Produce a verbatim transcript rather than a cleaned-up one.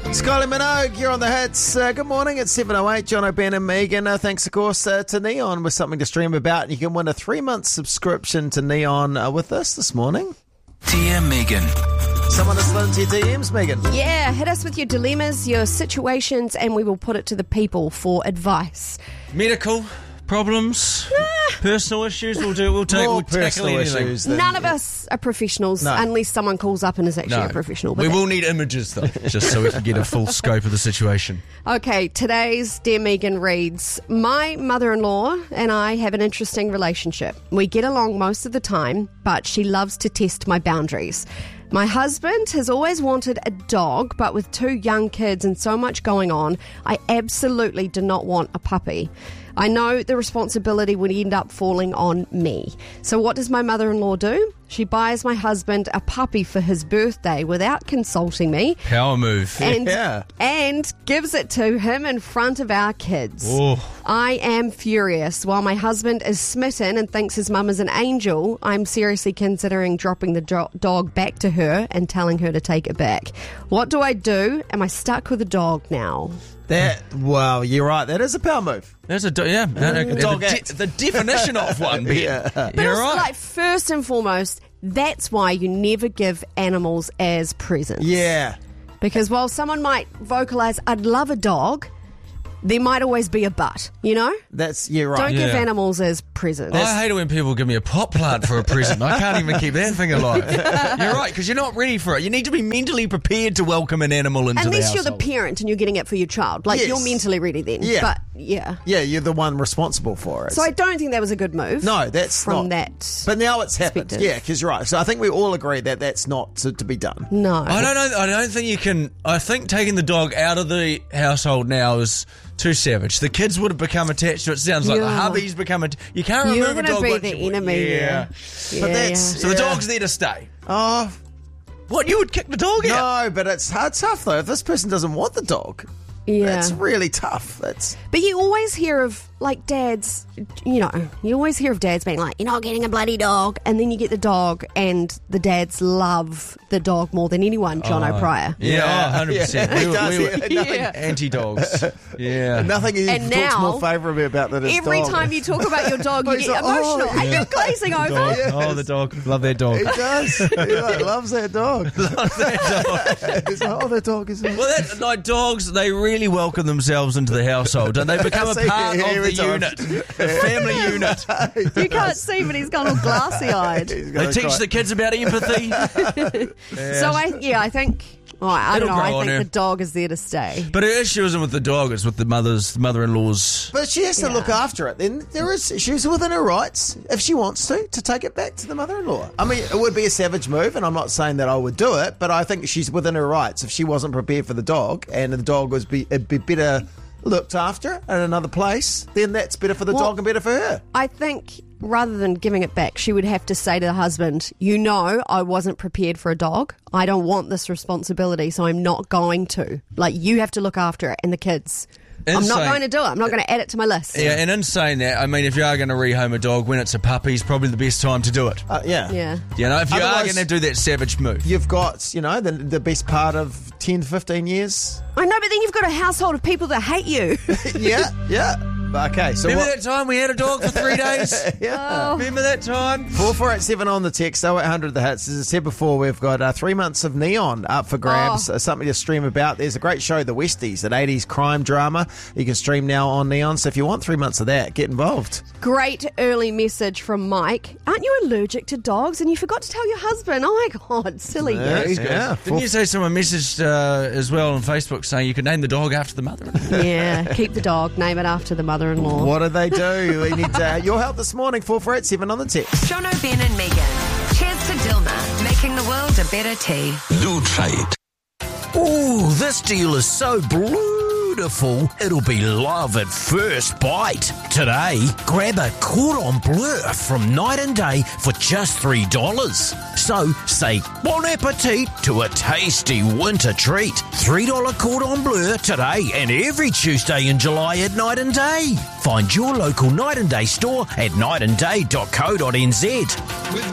Kylie Minogue, you're on the hits. Uh, good morning, it's seven oh eight. John O'Brien and Megan. Uh, thanks, of course, uh, to Neon with something to stream about. You can win a three-month subscription to Neon uh, with us this morning. Dear Megan. Someone listening to your D Ms, Megan. Yeah, hit us with your dilemmas, your situations, and we will put it to the people for advice. Medical problems, personal issues. We'll do. We'll take. More We'll tackle personal anything. issues than- None of us are professionals No. unless someone calls up and is actually No. a professional. We But will need images though, just so we can get a full scope of the situation. Okay, today's Dear Megan reads, my mother-in-law and I have an interesting relationship. We get along most of the time, but she loves to test my boundaries. My husband has always wanted a dog, but with two young kids and so much going on, I absolutely do not want a puppy. I know the responsibility would end up falling on me. So what does my mother-in-law do? She buys my husband a puppy for his birthday without consulting me. Power move. And, Yeah. and gives it to him in front of our kids. Oh. I am furious. While my husband is smitten and thinks his mum is an angel, I'm seriously considering dropping the do- dog back to her and telling her to take it back. What do I do? Am I stuck with a dog now? That, wow, you're right. That is a power move. There's a do- yeah. Uh, Dog the, act. de- the definition of one. Ben. Yeah. But You're also, right. like, first and foremost, that's why you never give animals as presents. Yeah. Because while someone might vocalise, I'd love a dog, there might always be a but, you know? That's, you're right. Don't give Yeah. animals as presents. I hate it when people give me a pot plant for a present. I can't even keep that thing alive. You're right, because you're not ready for it. You need to be mentally prepared to welcome an animal into the Unless household. you're the parent and you're getting it for your child. Like, Yes. you're mentally ready then. Yeah. But, yeah. Yeah, you're the one responsible for it. So I don't think that was a good move. No, that's from not. that. But now it's happened. perspective. Yeah, because you're right. So I think we all agree that that's not to, to be done. No. I don't know. I don't think you can. I think taking the dog out of the household now is too savage. The kids would have become attached to it. Sounds like the Yeah. hubby's become a. You can't remove You're a going to dog. be once the you- enemy. Yeah. Yeah. But Yeah, that's- yeah. So the Yeah. dog's there to stay. Oh, What? You would kick the dog out? no, but it's hard tough though. If this person doesn't want the dog, Yeah. that's really tough. That's But you always hear of, like, dads, you know, you always hear of dads being like, you're not getting a bloody dog. And then you get the dog, and the dads love the dog more than anyone, John O'Pryor. Yeah, Yeah. oh, one hundred percent. Yeah, We he were, does, we were yeah. Yeah. anti-dogs. Yeah. nothing he And talks now, more favourably about than his Every dog. time you talk about your dog, you He's get like, oh, emotional. Are yeah. you glazing over? Dog. Yes. Oh, the dog. Love that dog. He does. He like, loves that dog. Love that dog. He's like, oh, that dog is. Well, that, like dogs, they really welcome themselves into the household, and they become a See, part of every the time. unit, the family unit. You can't see, but he's gone all glassy-eyed. He's They gonna teach cry. the kids about empathy. So, I yeah, I think, oh, I don't It'll know, I grow on think her. the dog is there to stay. But her issue isn't with the dog; it's with the mother's, the mother-in-law's. But she has to Yeah. look after it. Then there is she's within her rights if she wants to to take it back to the mother-in-law. I mean, it would be a savage move, and I'm not saying that I would do it, but I think she's within her rights. If she wasn't prepared for the dog, and the dog was be it'd be better looked after at another place, then that's better for the Well, dog and better for her. I think rather than giving it back, she would have to say to the husband, you know, I wasn't prepared for a dog. I don't want this responsibility, so I'm not going to. Like, you have to look after it and the kids. I'm not Insane. going to do it. I'm not going to add it to my list. Yeah, and in saying that, I mean, if you are going to rehome a dog when it's a puppy, it's probably the best time to do it. Uh, yeah. Yeah. You know, if you are Otherwise- going to do that savage move. You've got, you know, the, the best part of ten, fifteen years. I know, but then you've got a household of people that hate you. yeah, yeah. Okay, so Remember what? that time we had a dog for three days? Yeah. Remember that time? four four eight seven on the text, oh eight hundred the hits. As I said before, we've got uh, three months of Neon up for grabs, Oh. uh, something to stream about. There's a great show, The Westies, an eighties crime drama. You can stream now on Neon, so if you want three months of that, get involved. Great early message from Mike. Aren't you allergic to dogs? And you forgot to tell your husband. Oh my God, silly Yeah, you. yeah. Didn't you say someone messaged uh, as well on Facebook saying you could name the dog after the mother? Yeah, keep the dog, name it after the mother-in-law. What do they do? We need uh, your help this morning, four four eight seven on the text. John O'Brien and Megan. Cheers to Dilma, making the world a better tea. Loot Trade. Ooh, this deal is so beautiful, it'll be love at first bite. Today, grab a cordon bleu from Night and Day for just three dollars. So, say bon appetit to a tasty winter treat. three dollars cordon bleu today and every Tuesday in July at Night and Day. Find your local Night and Day store at night and day dot co dot n z.